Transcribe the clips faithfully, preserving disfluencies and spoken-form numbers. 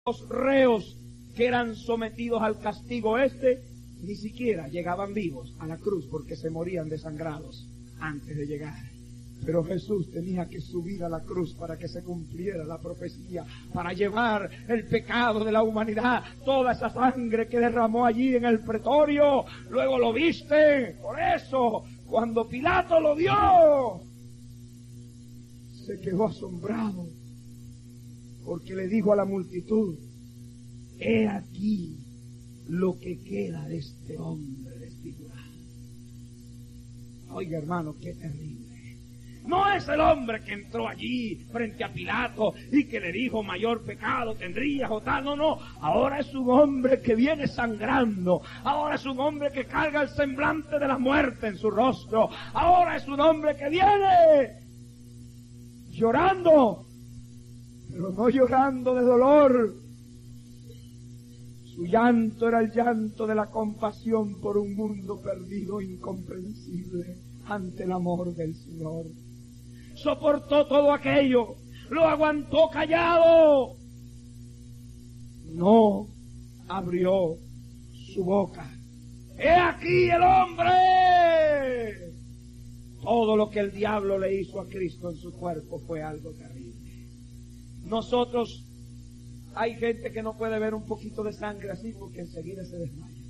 Los reos que eran sometidos al castigo este ni siquiera llegaban vivos a la cruz porque se morían desangrados antes de llegar. Pero Jesús tenía que subir a la cruz para que se cumpliera la profecía, para llevar el pecado de la humanidad. Toda esa sangre que derramó allí en el pretorio, luego lo viste. Por eso, cuando Pilato lo vio, se quedó asombrado, porque le dijo a la multitud: he aquí lo que queda de este hombre desfigurado. Oiga, hermano, qué terrible. No es el hombre que entró allí frente a Pilato y que le dijo: mayor pecado tendrías o tal. No, no. Ahora es un hombre que viene sangrando. Ahora es un hombre que carga el semblante de la muerte en su rostro. Ahora es un hombre que viene llorando, pero no llorando de dolor. Su llanto era el llanto de la compasión por un mundo perdido, incomprensible ante el amor del Señor. Soportó todo aquello, lo aguantó callado. No abrió su boca. ¡He aquí el hombre! Todo lo que el diablo le hizo a Cristo en su cuerpo fue algo terrible. Nosotros, hay gente que no puede ver un poquito de sangre así porque enseguida se desmaya.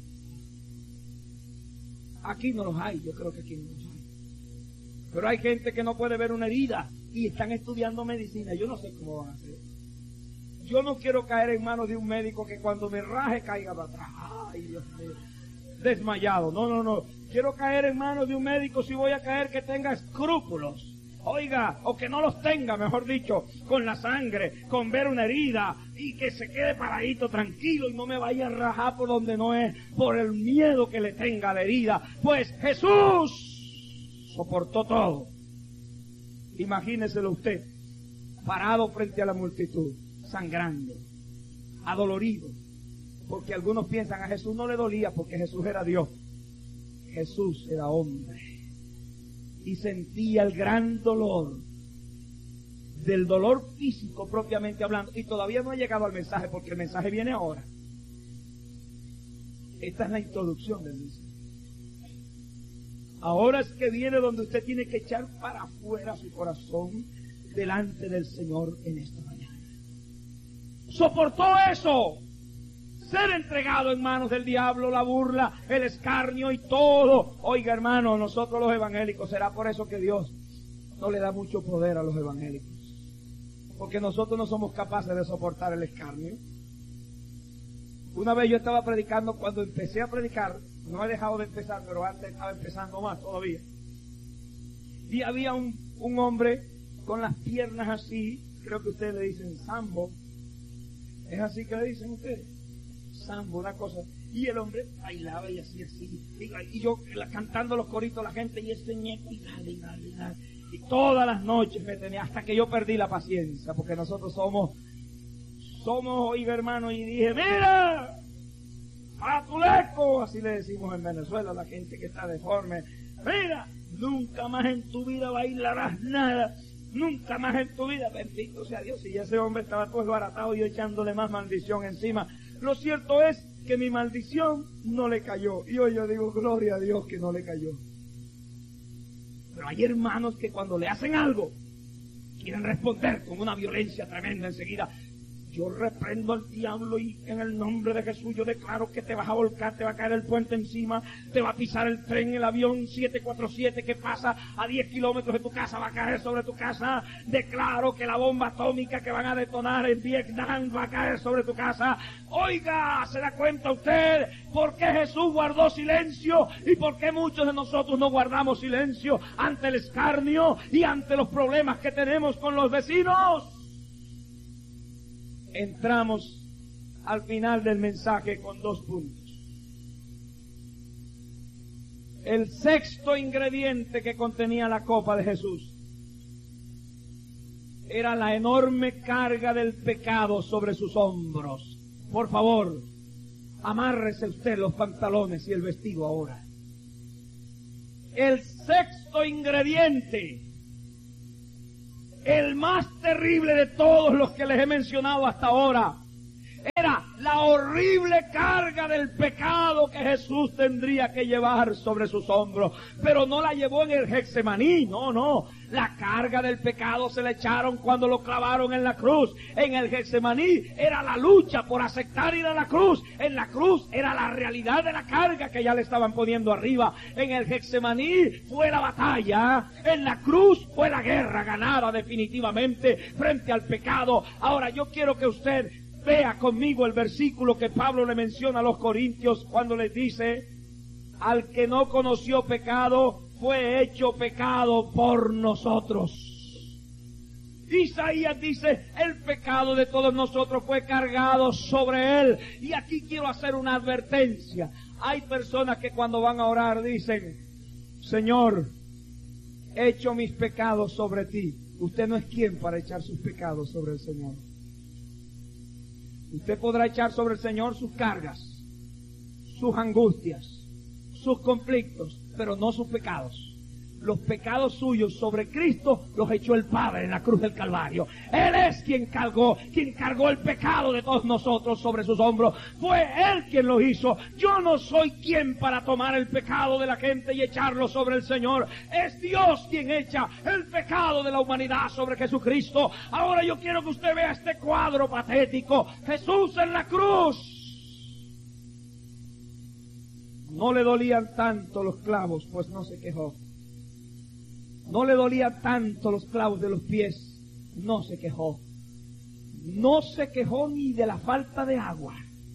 Aquí no los hay, yo creo que aquí no los hay. Pero hay gente que no puede ver una herida y están estudiando medicina. Yo no sé cómo van a hacer. Yo no quiero caer en manos de un médico que cuando me raje caiga para atrás. Ay, Dios mío. Desmayado. No, no, no. Quiero caer en manos de un médico, si voy a caer, que tenga escrúpulos. Oiga, o que no los tenga, mejor dicho, con la sangre, con ver una herida, y que se quede paradito, tranquilo, y no me vaya a rajar por donde no es, por el miedo que le tenga a la herida. Pues Jesús soportó todo. Imagíneselo usted, parado frente a la multitud, sangrando, adolorido, porque algunos piensan: a Jesús no le dolía porque Jesús era Dios. Jesús era hombre y sentía el gran dolor, del dolor físico propiamente hablando, y todavía no ha llegado al mensaje, porque el mensaje viene ahora. Esta es la introducción del mensaje. Ahora es que viene donde usted tiene que echar para afuera su corazón delante del Señor en esta mañana. Soportó eso, ser entregado en manos del diablo, la burla, el escarnio y todo. Oiga, hermano, nosotros los evangélicos, será por eso que Dios no le da mucho poder a los evangélicos, porque nosotros no somos capaces de soportar el escarnio. Una vez yo estaba predicando, cuando empecé a predicar, no he dejado de empezar, pero antes estaba empezando más todavía, y había un, un hombre con las piernas así, creo que ustedes le dicen sambo, ¿es así que le dicen ustedes? Sambo, una cosa, y el hombre bailaba y así, así, y, y yo la, cantando los coritos, la gente, y ese ñeco, y dale, y dale, y dale, y todas las noches me tenía, hasta que yo perdí la paciencia, porque nosotros somos, somos, oiga, hermano, y dije: mira, patuleco, así le decimos en Venezuela a la gente que está deforme, mira, nunca más en tu vida bailarás nada, nunca más en tu vida, bendito sea Dios. Y ese hombre estaba todo desbaratado y yo echándole más maldición encima. Lo cierto es que mi maldición no le cayó, y hoy yo digo: gloria a Dios que no le cayó. Pero hay hermanos que cuando le hacen algo quieren responder con una violencia tremenda enseguida. Yo reprendo al diablo y en el nombre de Jesús yo declaro que te vas a volcar, te va a caer el puente encima, te va a pisar el tren, el avión siete cuatro siete que pasa a diez kilómetros de tu casa va a caer sobre tu casa. Declaro que la bomba atómica que van a detonar en Vietnam va a caer sobre tu casa. Oiga, ¿se da cuenta usted por qué Jesús guardó silencio y por qué muchos de nosotros no guardamos silencio ante el escarnio y ante los problemas que tenemos con los vecinos? Entramos al final del mensaje con dos puntos. El sexto ingrediente que contenía la copa de Jesús era la enorme carga del pecado sobre sus hombros. Por favor, amárrese usted los pantalones y el vestido ahora. El sexto ingrediente, el más terrible de todos los que les he mencionado hasta ahora, la horrible carga del pecado que Jesús tendría que llevar sobre sus hombros. Pero no la llevó en el Getsemaní, no, no. La carga del pecado se la echaron cuando lo clavaron en la cruz. En el Getsemaní era la lucha por aceptar ir a la cruz. En la cruz era la realidad de la carga que ya le estaban poniendo arriba. En el Getsemaní fue la batalla. En la cruz fue la guerra ganada definitivamente frente al pecado. Ahora yo quiero que usted vea conmigo el versículo que Pablo le menciona a los corintios cuando les dice: al que no conoció pecado, fue hecho pecado por nosotros. Isaías dice, el pecado de todos nosotros fue cargado sobre él. Y aquí quiero hacer una advertencia. Hay personas que cuando van a orar dicen: Señor, he hecho mis pecados sobre ti. Usted no es quien para echar sus pecados sobre el Señor. Usted podrá echar sobre el Señor sus cargas, sus angustias, sus conflictos, pero no sus pecados. Los pecados suyos sobre Cristo los echó el Padre en la cruz del Calvario. Él es quien cargó, quien cargó el pecado de todos nosotros sobre sus hombros. Fue Él quien lo hizo. Yo no soy quien para tomar el pecado de la gente y echarlo sobre el Señor. Es Dios quien echa el pecado de la humanidad sobre Jesucristo. Ahora yo quiero que usted vea este cuadro patético. Jesús en la cruz. No le dolían tanto los clavos, pues no se quejó. No le dolían tanto los clavos de los pies, no se quejó. No se quejó ni de la falta de agua.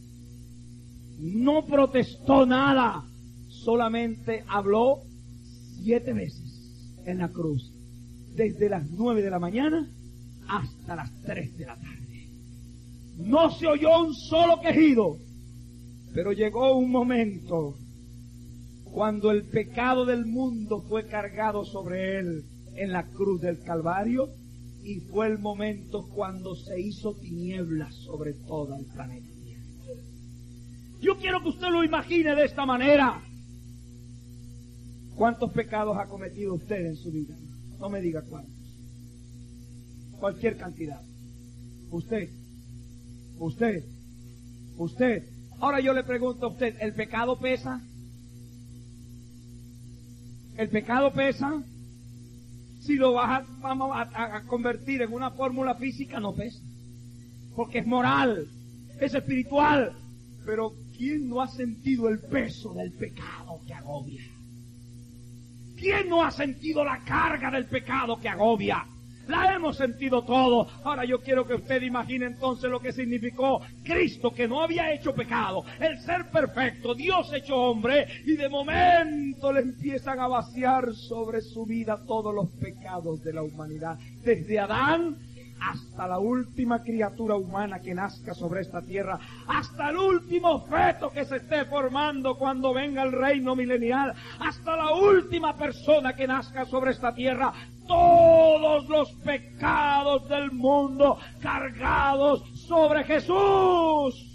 No protestó nada. Solamente habló siete veces en la cruz. Desde las nueve de la mañana hasta las tres de la tarde. No se oyó un solo quejido. Pero llegó un momento cuando el pecado del mundo fue cargado sobre él en la cruz del Calvario, y fue el momento cuando se hizo tinieblas sobre todo el planeta. Yo quiero que usted lo imagine de esta manera. ¿Cuántos pecados ha cometido usted en su vida? No me diga cuántos. Cualquier cantidad. Usted, usted, usted. Ahora yo le pregunto a usted, ¿el pecado pesa? ¿El pecado pesa? Si lo vas a, vamos a, a convertir en una fórmula física, no pesa. Porque es moral, es espiritual. Pero ¿quién no ha sentido el peso del pecado que agobia? ¿Quién no ha sentido la carga del pecado que agobia? La hemos sentido todo. Ahora yo quiero que usted imagine entonces lo que significó Cristo, que no había hecho pecado, el ser perfecto, Dios hecho hombre, y de momento le empiezan a vaciar sobre su vida todos los pecados de la humanidad, desde Adán hasta la última criatura humana que nazca sobre esta tierra, hasta el último feto que se esté formando cuando venga el reino milenial, hasta la última persona que nazca sobre esta tierra. Todos los pecados del mundo cargados sobre Jesús.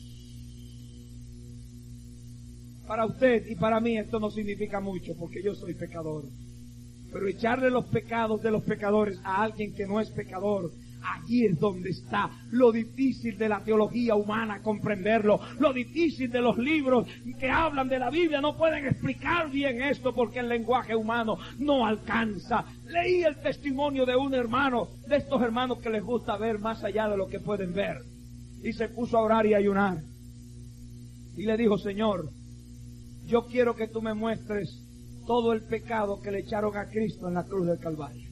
Para usted y para mí esto no significa mucho, porque yo soy pecador. Pero echarle los pecados de los pecadores a alguien que no es pecador, allí es donde está lo difícil de la teología humana, comprenderlo. Lo difícil de los libros que hablan de la Biblia no pueden explicar bien esto porque el lenguaje humano no alcanza. Leí el testimonio de un hermano, de estos hermanos que les gusta ver más allá de lo que pueden ver. Y se puso a orar y a ayunar. Y le dijo: Señor, yo quiero que tú me muestres todo el pecado que le echaron a Cristo en la cruz del Calvario.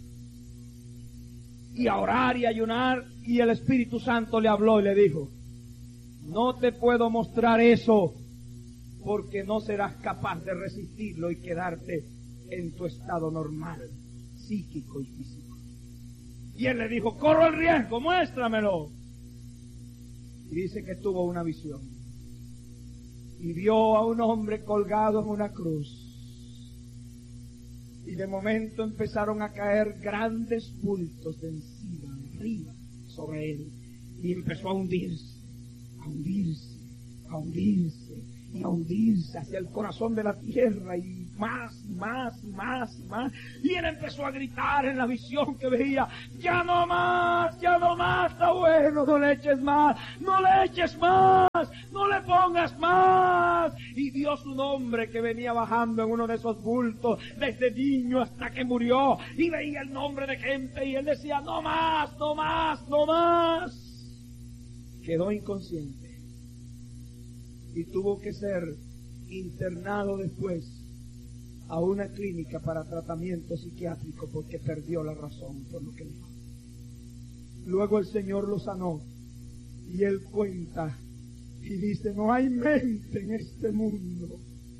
Y a orar y a ayunar, y el Espíritu Santo le habló y le dijo: no te puedo mostrar eso, porque no serás capaz de resistirlo y quedarte en tu estado normal, psíquico y físico. Y él le dijo: corro el riesgo, muéstramelo. Y dice que tuvo una visión, y vio a un hombre colgado en una cruz. Y de momento empezaron a caer grandes bultos de encima, de arriba, sobre él. Y empezó a hundirse, a hundirse, a hundirse. y a hundirse hacia el corazón de la tierra, y más, y más, y más, y más. Y él empezó a gritar en la visión que veía: ya no más, ya no más, está bueno, no le eches más, no le eches más, no le pongas más. Y vio su nombre que venía bajando en uno de esos bultos, desde niño hasta que murió, y veía el nombre de gente, y él decía: no más, no más, no más. Quedó inconsciente y tuvo que ser internado después a una clínica para tratamiento psiquiátrico porque perdió la razón por lo que dijo. Luego el Señor lo sanó y él cuenta y dice: no hay mente en este mundo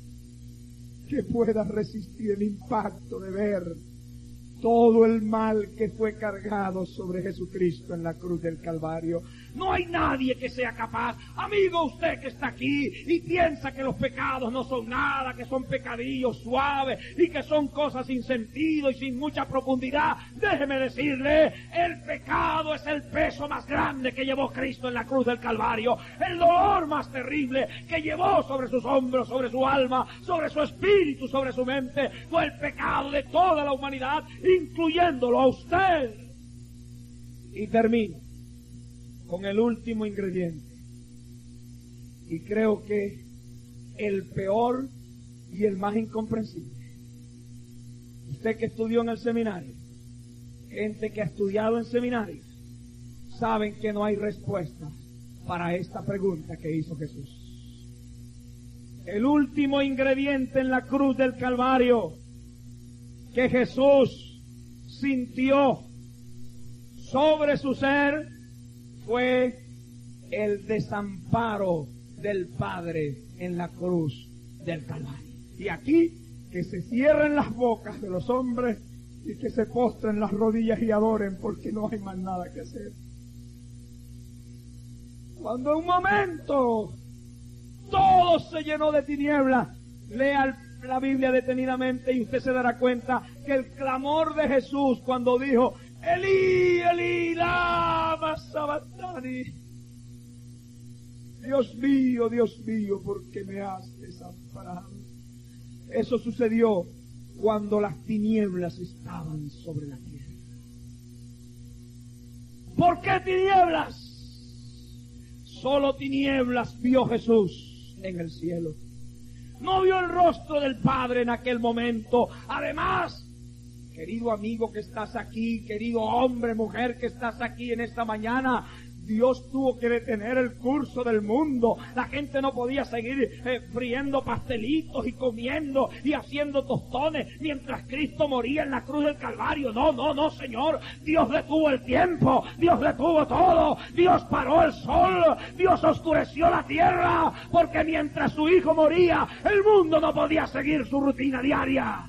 que pueda resistir el impacto de ver todo el mal que fue cargado sobre Jesucristo en la cruz del Calvario. No hay nadie que sea capaz. Amigo, usted que está aquí y piensa que los pecados no son nada, que son pecadillos suaves y que son cosas sin sentido y sin mucha profundidad, déjeme decirle, el pecado es el peso más grande que llevó Cristo en la cruz del Calvario, el dolor más terrible que llevó sobre sus hombros, sobre su alma, sobre su espíritu, sobre su mente, fue el pecado de toda la humanidad, incluyéndolo a usted. Y termino con el último ingrediente, y creo que el peor y el más incomprensible. Usted que estudió en el seminario, gente que ha estudiado en seminarios, saben que no hay respuesta para esta pregunta que hizo Jesús. El último ingrediente en la cruz del Calvario que Jesús sintió sobre su ser fue el desamparo del Padre en la cruz del Calvario. Y aquí, que se cierren las bocas de los hombres y que se postren las rodillas y adoren, porque no hay más nada que hacer. Cuando en un momento todo se llenó de tinieblas, lea la Biblia detenidamente y usted se dará cuenta que el clamor de Jesús cuando dijo: Elí, Elí, lama sabachthani. Dios mío, Dios mío, ¿por qué me has desamparado? Eso sucedió cuando las tinieblas estaban sobre la tierra. ¿Por qué tinieblas? Solo tinieblas vio Jesús en el cielo. No vio el rostro del Padre en aquel momento. Además, querido amigo que estás aquí, querido hombre, mujer que estás aquí en esta mañana, Dios tuvo que detener el curso del mundo. La gente no podía seguir eh, friendo pastelitos y comiendo y haciendo tostones mientras Cristo moría en la cruz del Calvario. No, no, no, Señor. Dios detuvo el tiempo. Dios detuvo todo. Dios paró el sol. Dios oscureció la tierra. Porque mientras su Hijo moría, el mundo no podía seguir su rutina diaria.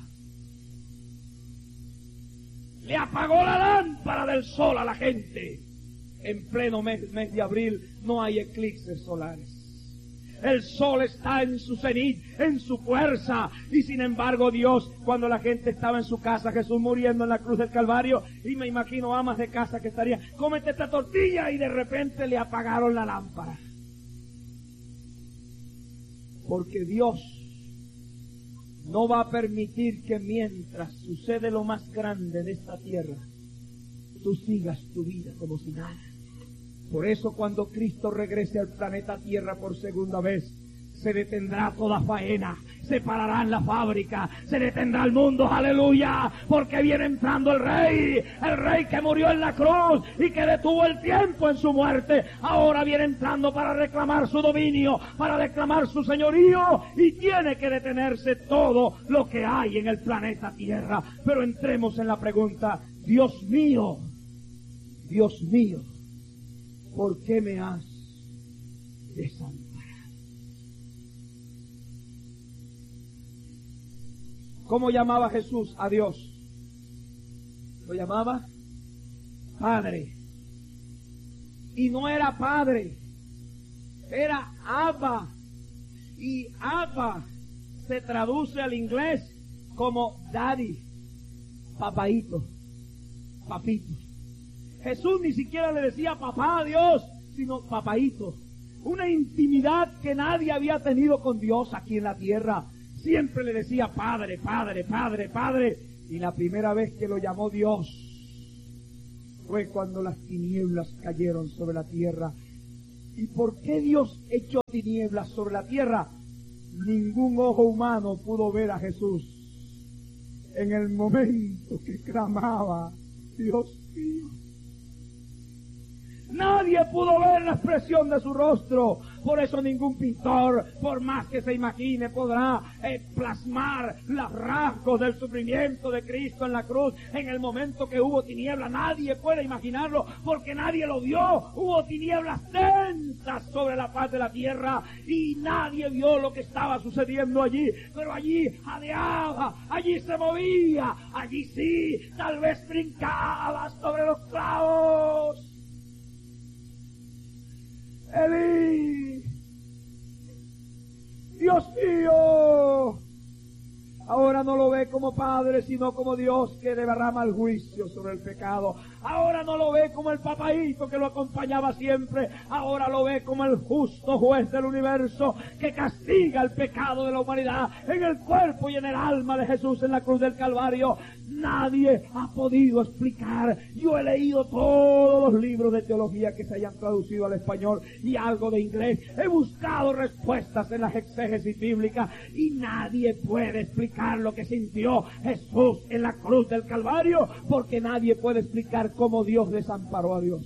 Le apagó la lámpara del sol a la gente. En pleno mes, mes de abril no hay eclipses solares. El sol está en su cenit, en su fuerza. Y sin embargo Dios, cuando la gente estaba en su casa, Jesús muriendo en la cruz del Calvario, y me imagino amas de casa que estarían: cómete esta tortilla, y de repente le apagaron la lámpara. Porque Dios no va a permitir que mientras sucede lo más grande de esta tierra, tú sigas tu vida como si nada. Por eso cuando Cristo regrese al planeta Tierra por segunda vez, se detendrá toda faena, se pararán la fábrica, se detendrá el mundo, aleluya, porque viene entrando el Rey, el Rey que murió en la cruz y que detuvo el tiempo en su muerte, ahora viene entrando para reclamar su dominio, para reclamar su señorío, y tiene que detenerse todo lo que hay en el planeta Tierra. Pero entremos en la pregunta: Dios mío, Dios mío, ¿por qué me has desamparado? ¿Cómo llamaba Jesús a Dios? Lo llamaba Padre. Y no era Padre, era Abba. Y Abba se traduce al inglés como Daddy, papaito, papito. Jesús ni siquiera le decía papá a Dios, sino papaito. una intimidad que nadie había tenido con Dios aquí en la tierra. Siempre le decía Padre, Padre, Padre, Padre. Y la primera vez que lo llamó Dios fue cuando las tinieblas cayeron sobre la tierra. ¿Y por qué Dios echó tinieblas sobre la tierra? Ningún ojo humano pudo ver a Jesús en el momento que clamaba, Dios mío. Nadie pudo ver la expresión de su rostro. Por eso ningún pintor, por más que se imagine, podrá eh, plasmar los rasgos del sufrimiento de Cristo en la cruz en el momento que hubo tinieblas. Nadie puede imaginarlo porque nadie lo vio. Hubo tinieblas densas sobre la faz de la tierra y nadie vio lo que estaba sucediendo allí. Pero allí jadeaba, allí se movía, allí sí, tal vez brincaba sobre los clavos. Elí, Dios mío, ahora no lo ve como Padre, sino como Dios que derrama el juicio sobre el pecado. Ahora no lo ve como el papaíto que lo acompañaba siempre. Ahora lo ve como el justo juez del universo que castiga el pecado de la humanidad en el cuerpo y en el alma de Jesús en la cruz del Calvario. Nadie ha podido explicar. Yo he leído todos los libros de teología que se hayan traducido al español y algo de inglés. He buscado respuestas en las exégesis bíblicas y nadie puede explicar lo que sintió Jesús en la cruz del Calvario, porque nadie puede explicar cómo Dios desamparó a Dios.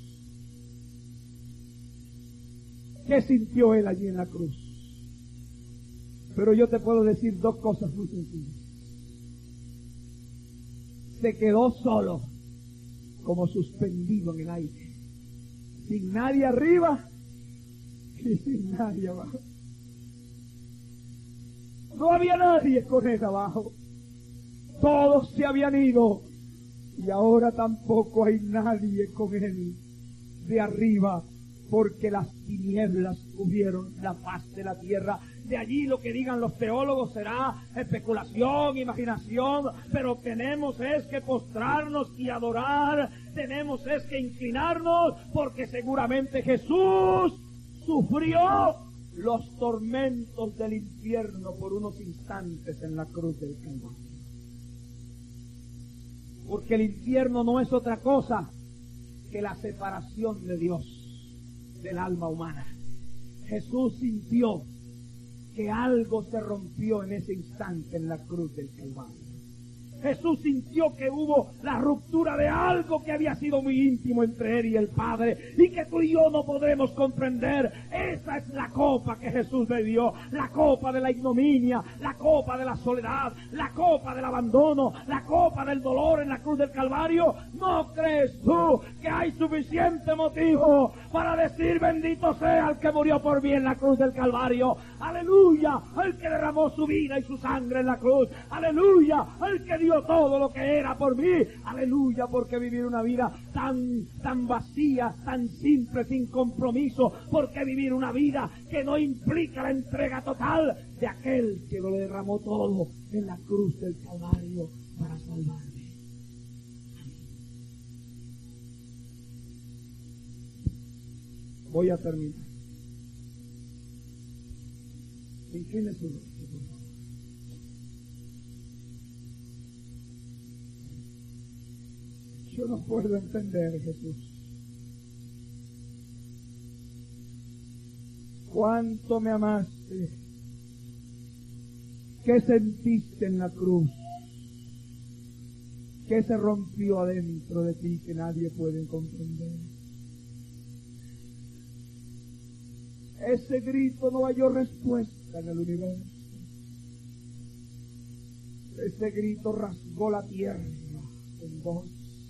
¿Qué sintió Él allí en la cruz? Pero yo te puedo decir dos cosas muy sencillas. Se quedó solo, como suspendido en el aire, sin nadie arriba y sin nadie abajo. No había nadie con él abajo. Todos se habían ido y ahora tampoco hay nadie con él de arriba, porque las tinieblas cubrieron la faz de la tierra. De allí lo que digan los teólogos será especulación, imaginación, pero tenemos es que postrarnos y adorar, tenemos es que inclinarnos, porque seguramente Jesús sufrió los tormentos del infierno por unos instantes en la cruz del Calvario. Porque el infierno no es otra cosa que la separación de Dios del alma humana. Jesús sintió que algo se rompió en ese instante en la cruz del Calvario. Jesús sintió que hubo la ruptura de algo que había sido muy íntimo entre Él y el Padre y que tú y yo no podremos comprender. Esa es la copa que Jesús bebió, la copa de la ignominia, la copa de la soledad, la copa del abandono, la copa del dolor en la cruz del Calvario. ¿No crees tú que hay suficiente motivo para decir bendito sea el que murió por mí en la cruz del Calvario? Aleluya, el que derramó su vida y su sangre en la cruz. Aleluya, el que dio todo lo que era por mí. Aleluya, porque vivir una vida tan, tan vacía, tan simple, sin compromiso, porque vivir una vida que no implica la entrega total de aquel que lo derramó todo en la cruz del Calvario para salvarme. Voy a terminar. Incline su rostro, por favor. Yo no puedo entender, Jesús, cuánto me amaste, qué sentiste en la cruz, qué se rompió adentro de ti que nadie puede comprender. Ese grito no halló respuesta en el universo. Ese grito rasgó la tierra en dos.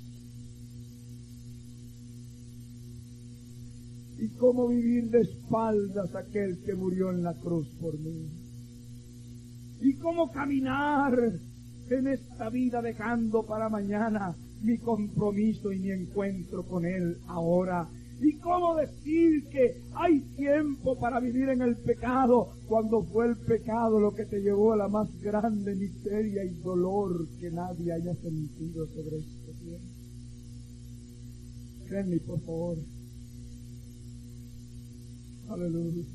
¿Y cómo vivir de espaldas a aquel que murió en la cruz por mí? ¿Y cómo caminar en esta vida dejando para mañana mi compromiso y mi encuentro con Él ahora? ¿Y cómo decir que hay tiempo para vivir en el pecado cuando fue el pecado lo que te llevó a la más grande miseria y dolor que nadie haya sentido sobre este tiempo? Créeme, por favor. Aleluya.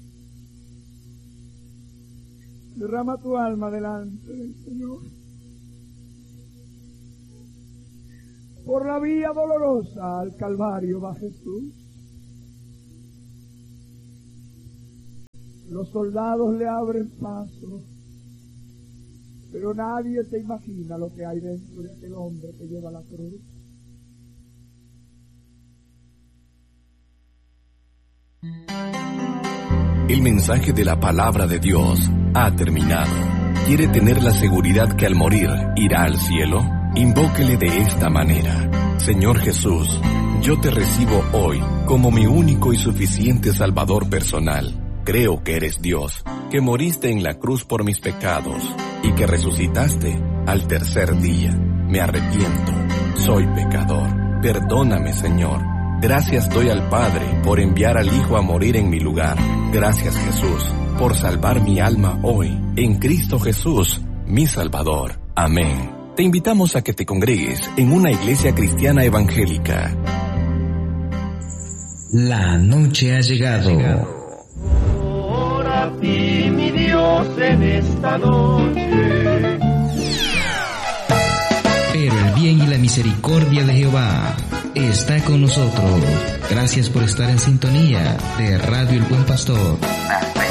Derrama tu alma delante del Señor. Por la vía dolorosa al Calvario va Jesús. Los soldados le abren paso, pero nadie se imagina lo que hay dentro de aquel hombre que lleva la cruz. El mensaje de la palabra de Dios ha terminado. ¿Quiere tener la seguridad que al morir irá al cielo? Invóquele de esta manera: Señor Jesús, yo te recibo hoy como mi único y suficiente Salvador personal. Creo que eres Dios, que moriste en la cruz por mis pecados y que resucitaste al tercer día. Me arrepiento, soy pecador. Perdóname, Señor. Gracias doy al Padre por enviar al Hijo a morir en mi lugar. Gracias, Jesús, por salvar mi alma hoy, en Cristo Jesús, mi Salvador. Amén. Te invitamos a que te congregues en una iglesia cristiana evangélica. La noche ha llegado. Ora a ti, mi Dios, en esta noche. Pero el bien y la misericordia de Jehová está con nosotros. Gracias por estar en sintonía de Radio El Buen Pastor.